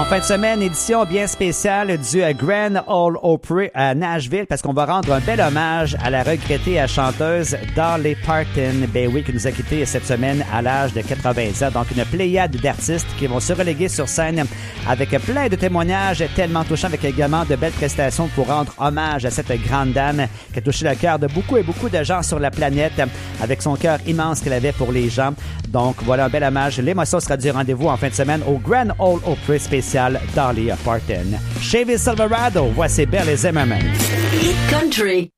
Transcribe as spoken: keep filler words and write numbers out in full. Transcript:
fin de semaine, édition bien spéciale du Grand Ole Opry à Nashville parce qu'on va rendre un bel hommage à la regrettée chanteuse Dolly Parton, ben oui, qui nous a quittés cette semaine à l'âge de quatre-vingts ans. Donc une pléiade d'artistes qui vont se reléguer sur scène avec plein de témoignages tellement touchants, avec également de belles prestations pour rendre hommage à cette grande dame qui a touché le cœur de beaucoup et beaucoup de gens sur la planète avec son cœur immense qu'elle avait pour les gens. Donc voilà un bel hommage. L'émotion sera du rendez-vous en fin de semaine au Grand Ole Opry spécial Dolly Parton. Chevy Silverado, voici Billy Zimmerman. Hit Country.